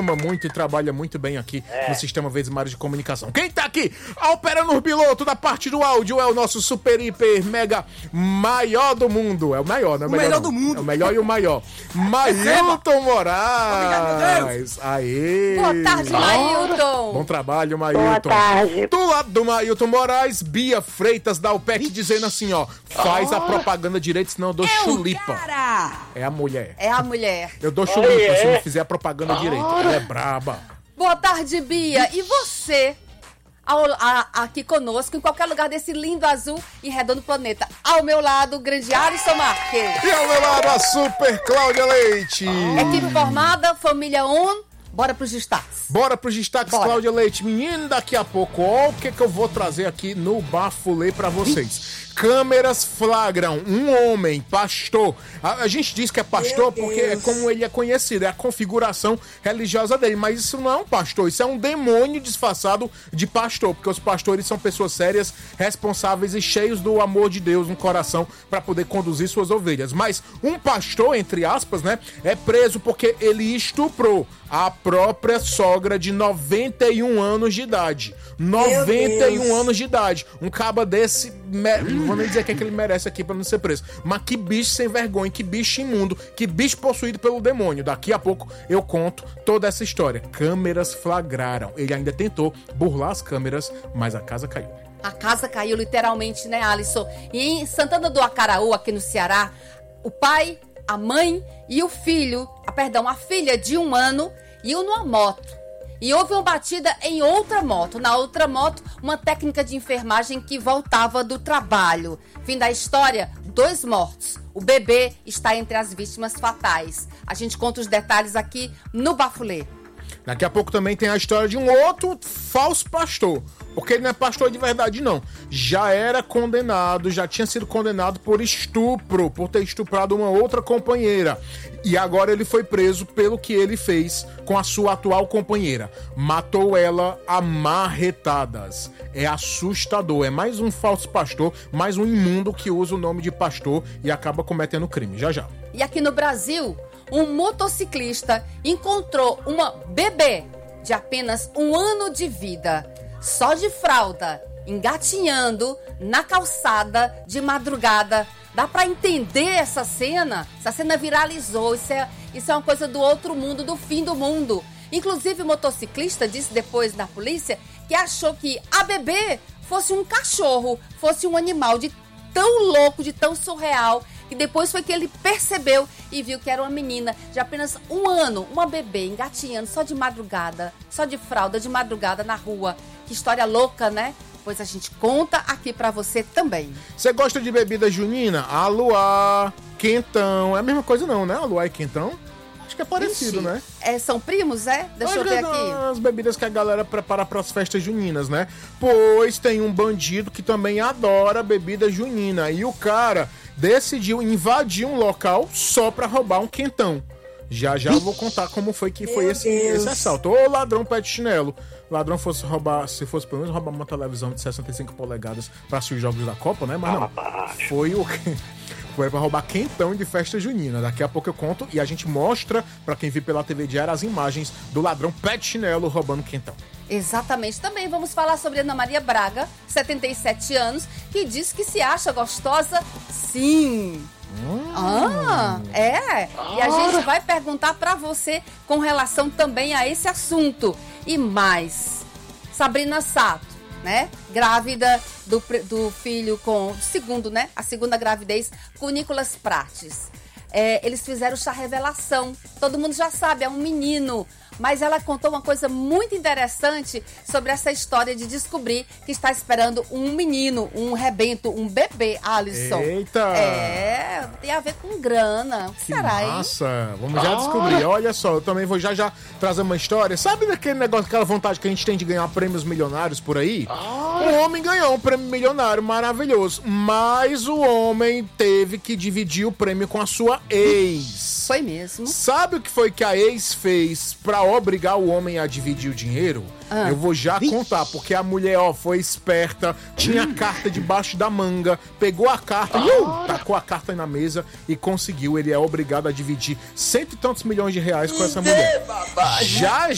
ama muito e trabalha muito bem aqui no Sistema Verdes Mares de Comunicação. Quem tá aqui operando o piloto da parte do áudio é o nosso super, hiper, mega maior do mundo. É o maior, né? O melhor do mundo. É o melhor e o maior. Mailton Moraes. Aê. Boa tarde, Mailton. Bom trabalho, Mailton. Boa tarde. Do lado do Mailton Moraes, Bia Freitas da UPEC dizendo assim, ó, faz a propaganda direito, senão eu dou chulipa. É a mulher. É a mulher. Eu dou chulipa se não fizer a propaganda direito. Ela é braba. Boa tarde, Bia. E você, aqui conosco, em qualquer lugar desse lindo azul e redondo planeta. Ao meu lado, o grande Alisson Marques. E ao meu lado, a super Cláudia Leite. Equipe formada, família ON. Bora pros destaques. Bora pros destaques, Bora. Cláudia Leite. Menino, daqui a pouco, ó o que eu vou trazer aqui no Bafulê pra vocês. Câmeras flagram um homem, pastor. A gente diz que é pastor porque é como ele é conhecido, é a configuração religiosa dele. Mas isso não é um pastor, isso é um demônio disfarçado de pastor. Porque os pastores são pessoas sérias, responsáveis e cheios do amor de Deus no coração para poder conduzir suas ovelhas. Mas um pastor, entre aspas, né, é preso porque ele estuprou a própria sogra de 91 anos de idade. 91 anos de idade. Um caba desse... Não vou nem dizer que ele merece aqui pra não ser preso. Mas que bicho sem vergonha, que bicho imundo, que bicho possuído pelo demônio. Daqui a pouco eu conto toda essa história. Câmeras flagraram. Ele ainda tentou burlar as câmeras, mas a casa caiu. A casa caiu literalmente, né, Alisson? E em Santana do Acaraú, aqui no Ceará, o pai, a mãe e o filho, a filha de 1 ano, iam numa moto. E houve uma batida em outra moto. Na outra moto, uma técnica de enfermagem que voltava do trabalho. Fim da história, 2 mortos. O bebê está entre as vítimas fatais. A gente conta os detalhes aqui no Bafulê. Daqui a pouco também tem a história de um outro falso pastor. Porque ele não é pastor de verdade, não. Já era condenado, já tinha sido condenado por estupro, por ter estuprado uma outra companheira. E agora ele foi preso pelo que ele fez com a sua atual companheira. Matou ela a marretadas. É assustador. É mais um falso pastor, mais um imundo que usa o nome de pastor e acaba cometendo crime. Já, já. E aqui no Brasil, um motociclista encontrou uma bebê de apenas 1 ano de vida, só de fralda, engatinhando na calçada de madrugada. Dá pra entender essa cena? Essa cena viralizou. Isso é uma coisa do outro mundo, do fim do mundo. Inclusive, o motociclista disse depois na polícia que achou que a bebê fosse um cachorro, fosse um animal de tão louco, de tão surreal, que depois foi que ele percebeu e viu que era uma menina de apenas 1 ano, uma bebê engatinhando só de madrugada, só de fralda, de madrugada na rua. Que história louca, né? Pois a gente conta aqui pra você também. Você gosta de bebida junina? Aluá, quentão. É a mesma coisa não, né? Aluá e quentão. Acho que é parecido, né? São primos, é? Deixa eu ver aqui. As bebidas que a galera prepara pras festas juninas, né? Pois tem um bandido que também adora bebida junina. E o cara decidiu invadir um local só pra roubar um quentão. Já eu vou contar como foi que foi esse assalto. Ô ladrão pé de chinelo. Ladrão fosse roubar, se fosse pelo menos roubar uma televisão de 65 polegadas pra assistir os jogos da Copa, né? Mas não, foi pra roubar quentão de festa junina. Daqui a pouco eu conto e a gente mostra pra quem viu pela TV Diário as imagens do ladrão pé de chinelo roubando quentão. Exatamente. Também vamos falar sobre Ana Maria Braga, 77 anos, que diz que se acha gostosa, sim. E a gente vai perguntar pra você com relação também a esse assunto. E mais, Sabrina Sato, né? Grávida do filho com a segunda gravidez com Nicolas Prates. Eles fizeram chá revelação. Todo mundo já sabe, é um menino. Mas ela contou uma coisa muito interessante sobre essa história de descobrir que está esperando um menino, um rebento, um bebê, Alisson. Eita! Tem a ver com grana. O que será, hein? Nossa, vamos já descobrir. Olha só, eu também vou já trazer uma história. Sabe daquele negócio, aquela vontade que a gente tem de ganhar prêmios milionários por aí? O homem ganhou um prêmio milionário maravilhoso, mas o homem teve que dividir o prêmio com a sua ex. Foi mesmo. Sabe o que foi que a ex fez pra obrigar o homem a dividir o dinheiro? Eu vou já contar, porque a mulher, foi esperta, tinha a carta debaixo da manga, pegou a carta, tacou a carta na mesa e conseguiu. Ele é obrigado a dividir 100 e tantos milhões de reais com essa mulher. Já